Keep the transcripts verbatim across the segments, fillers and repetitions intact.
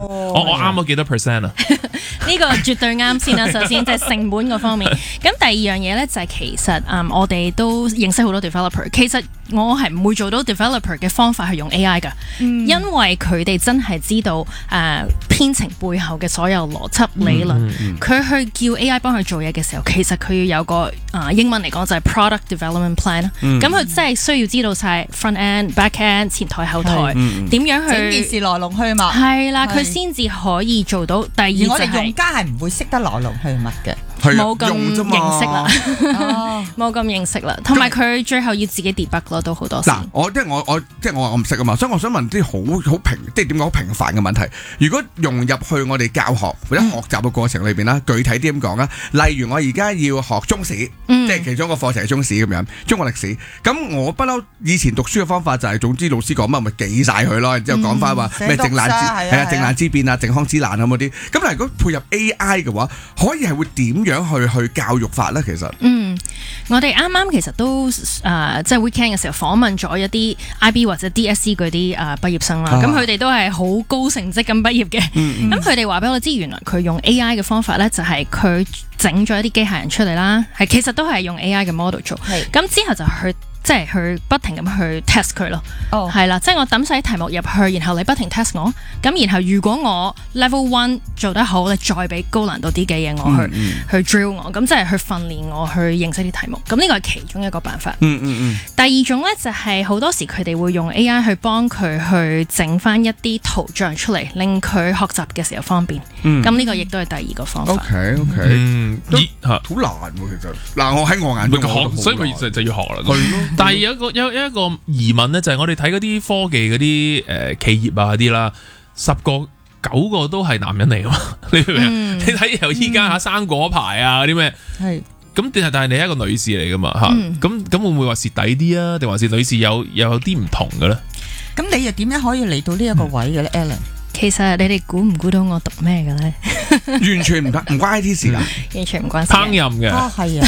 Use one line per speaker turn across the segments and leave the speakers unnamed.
我我啱咗幾多 percent 啊？
呢個絕對啱先啦。首先即係成本嗰方面，咁第二樣嘢咧就係其實嗯我哋都認識好多 developer。其實我係唔會做到 developer 嘅方法去用 A I 㗎，嗯、因為佢哋真係知道誒、呃、編程背後嘅所有邏輯理論。佢、嗯嗯嗯、去叫 A I 幫佢做嘢嘅時候，其實佢要有個啊、呃、英文嚟講就係 product development plan 啦、嗯。咁佢真係需要知道晒 front end、back end 前台後台點、嗯、樣去
整件事來龍去脈。
係啦，佢先至可以做到。第二就係、
我哋用家係唔會識得來龍去脈嘅。
冇咁認識啦，冇咁認識啦，同埋佢最後要自己 debug 咯，都好多時。
嗱，我即係我我即係我我唔識啊嘛，所以我想問啲好好平，即係點講好平凡嘅問題。如果融入去我哋教學或者學習嘅過程裏邊啦，嗯、具體啲咁講啦，例如我而家要學中史，嗯、即係其中一個課程係中史咁樣，中國歷史。咁我不嬲以前讀書嘅方法就係、是，總之老師講乜咪記晒佢咯，然之後講翻話咩靖難之係啊靖難之變啊靖康之難咁嗰啲。咁但係如果配入 A I 嘅話，可以係會點樣去去教育法咧？其實
嗯，我哋啱啱其實都誒、呃，即係 weekend 嘅時候訪問咗一啲 I B 或者 D S C 嗰啲誒畢業生啦。咁佢哋都係好高成績咁畢業嘅。咁佢哋話俾我知，原來佢用 A I 嘅方法咧，就係佢整咗一啲機械人出嚟啦。係其實都係用 A I 嘅 model 做。咁之後就去。即係去不停咁去 test 佢咯，係啦、oh.，即係我抌晒啲題目入去，然後你不停 test 我，咁然後如果我 level one 做得好，你再俾高難度啲嘅嘢我去、mm hmm. 去 drill 我，咁即係去訓練我去認識啲題目，咁呢個係其中一個辦法。嗯嗯嗯。第二種咧就係、是、好多時佢哋會用 A I 去幫佢去整翻一啲圖像出嚟，令佢學習嘅時候方便。咁呢、mm. 個亦都係第二個方法。
OK OK，嗯，好難喎其實。嗱，我喺我眼中學，
所以佢就就要學啦。但係有一個有有一個疑問咧，就係、是、我哋睇嗰啲科技嗰啲誒企業啊啲啦，十個九個都係男人嚟噶嘛？你明唔明啊？嗯、你睇由依家吓生果牌啊嗰啲咩？係咁，但係但係你係一個女士嚟噶嘛吓？咁咁、嗯、會唔會話蝕底啲啊？定還是女士有有啲唔同嘅咧？
咁你又點樣可以嚟到呢一個位嘅咧 Alan？
其實你哋估唔估到我讀咩嘅咧？
完全唔關唔關 I T 事噶，
完全唔關事。
烹飪嘅，
哦係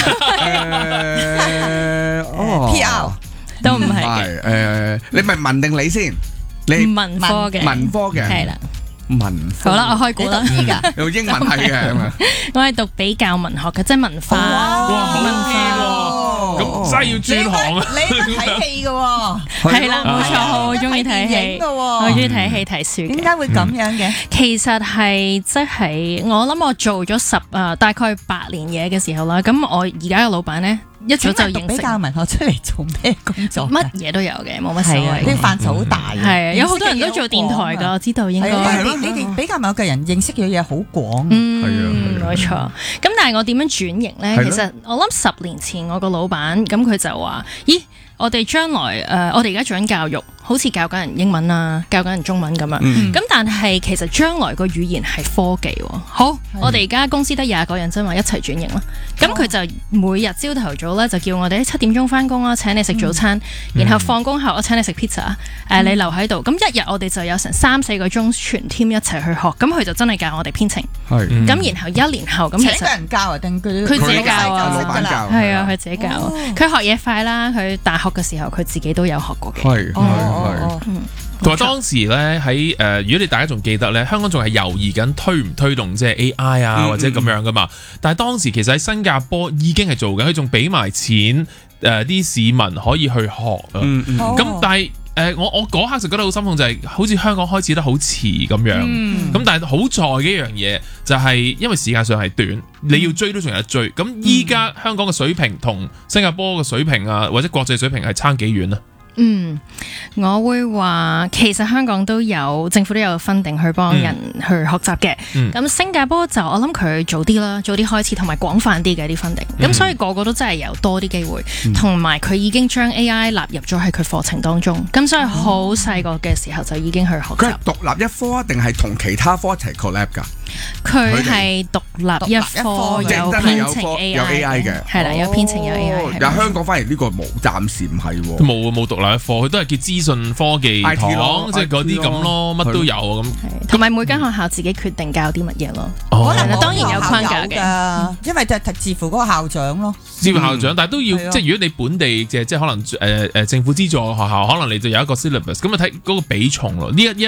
啊，哦 P R
都唔係嘅。
誒，你咪文定理先？你
文科嘅，
文科嘅係啦，文科。
好啦，我開估啦。
有英文係嘅，
我係讀比較文學嘅，即係文化。
哇，文化咁真係要轉行啊！
你你睇戲嘅喎，
係啦，冇錯，我中意睇戲嘅，我中意睇戲睇書。
點解會咁樣嘅？
其實係即係我諗我做咗十啊大概八年嘢嘅時候啦，咁我而家嘅老闆咧。一早就認識
比較文學出嚟做咩工作？
乜嘢都有嘅，冇乜所謂。
啲範疇好大，
係啊，有好多人都做電台㗎，我知道應該。
你哋比較某個人認識嘅嘢好廣，
嗯，冇錯。咁但係我點樣轉型咧？其實我諗十年前我個老闆咁佢就話：咦，我哋將來誒，我哋而家做緊教育，好似教緊人英文啊，教緊人中文咁樣。咁但係其實將來個語言係科技喎。好，我哋而家公司得廿個人啫嘛，一齊轉型啦。咁佢就每日朝頭早咧就叫我哋七點鐘翻工啦，請你食早餐，然後放工後我請你食 pizza，誒你留喺度。咁一日我哋就有成三四個鐘全 team 一齊去學。咁佢就真係教我哋編程。係。咁然後一年後咁其實請人
教啊定佢
佢自己教啊，
老闆教。
係啊，佢自己教。佢學嘢快啦，佢大學嘅時候佢自己都有學過嘅。
係係係。
同埋當時咧喺誒，如果你大家仲記得咧，香港仲係猶豫緊推唔推動即係 A I 啊或者咁樣噶嘛。但係當時其實喺新加坡已經係做緊，佢仲俾埋錢誒啲、呃、市民可以去學啊。咁、嗯嗯、但係誒、呃、我我嗰刻就覺得好心痛，就係、是、好似香港開始得好遲咁樣。咁、嗯、但係好在嘅一樣嘢就係因為時間上係短，你要追都仲有得追。咁依家香港嘅水平同新加坡嘅水平啊或者國際水平係差幾遠啊？
嗯，我會話其實香港都有政府都有分定去幫人去學習嘅，咁、嗯、新加坡就我諗佢早啲啦，早啲開始同埋廣泛啲嘅啲分定，咁、嗯、所以個個都真係有多啲機會，同埋佢已經將 A I 納入咗喺佢課程當中，咁所以好細個嘅時候就已經去學習。
佢係獨立一科定係同其他科一齊 collab 㗎？
佢係獨立一科，有編程 A I 嘅，係啦，有編程有 A I。
但香港反而呢個冇，暫時唔係喎。
冇冇獨立一科，佢都係叫資訊科技堂，即係嗰啲咁咯，乜都有咁。
同埋每間學校自己決定教啲乜嘢咯。可能當然有框架嘅，
因為就係視乎嗰個校長咯。
視乎校長，但係都要即係如果你本地嘅即係可能誒誒政府資助學校，可能你就有一個 syllabus，咁啊睇嗰個比重咯。呢一一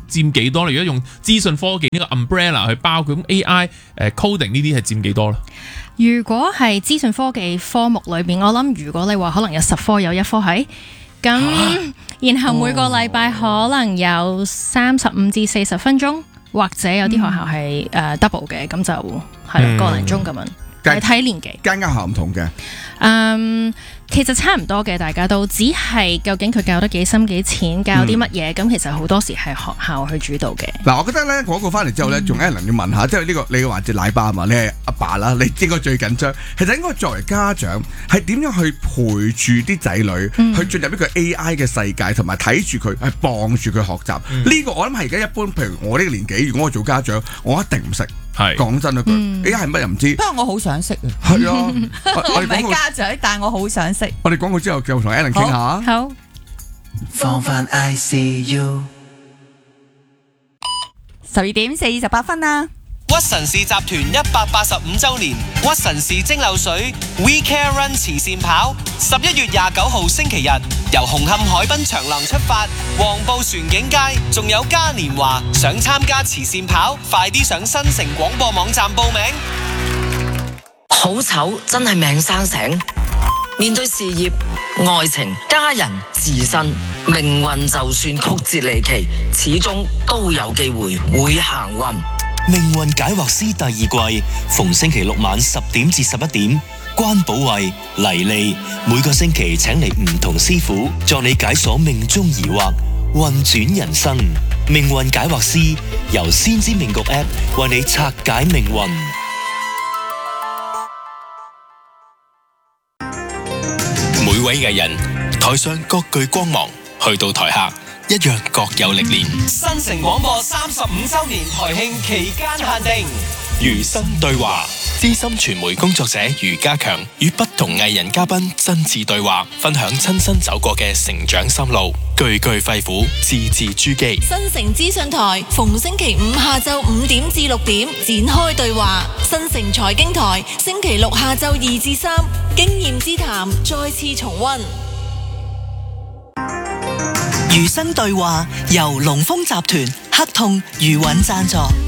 佔幾多？如果用資訊科技呢個 umbrella 去包佢，咁 A I 誒、呃、coding 呢啲係佔幾多咧？
如果係資訊科技科目裏邊，我諗如果你話可能有十科有一科係咁，啊、然後每個禮拜可能有三十五至四十分鐘，或者有啲學校係誒 double 嘅，咁就係啦個零鐘咁樣。係睇年紀，
間間學校唔同嘅。
嗯，其實差唔多嘅，大家都只係究竟佢教得幾深幾淺，教啲乜嘢，咁、嗯、其實好多時係學校去主導嘅。嗱，
我覺得咧廣告翻嚟之後咧，仲有一輪要問下，即係呢個你嘅環節奶爸啊嘛，你係阿爸啦，你應該最緊張。其實應該作為家長，係點樣去陪住啲仔女、嗯、去進入呢個 A I 嘅世界，同埋睇住佢，係幫住佢學習。呢、嗯、個我諗係而家一般，譬如我呢個年紀，如果我做家長，我一定唔識。係講真一句、嗯、，A I 係乜又唔知。
不過我好想識啊。
係啊，
我唔係家長，但係我好想識。
我哋廣告之後繼續同 Alan 傾下。
好。
放翻 I C U。
十二點四十八分啊！
屈臣氏集團一百八十五週年屈臣氏蒸餾水 We Care Run 慈善跑，十一月廿九號星期日由紅磡海濱長廊出發，黃埔船景街，仲有嘉年華。想參加慈善跑，快啲上新城廣播網站報名。
好醜真係命生醒，面對事業、愛情、家人、自身，命運就算曲折離奇，始終都有機會會行運。
命運解惑師第二季，逢星期六晚十點至十一點，關寶慧、黎利每個星期請嚟唔同師傅，助你解鎖命中疑惑，運轉人生。命運解惑師由先知命局 App 為你拆解命運。
每位藝人台上各具光芒，去到台下一樣各有歷練。
新城廣播三十五週年台慶期間限定，
餘生對話，資深傳媒工作者余家強與不同藝人嘉賓真摯對話，分享親身走過嘅成長心路，句句肺腑，字字珠璣。
新城資訊台逢星期五下晝五點至六點展開對話，新城財經台星期六下晝二至三經驗之談再次重溫。
餘生對話由龍豐集團、黑痛、餘韻贊助。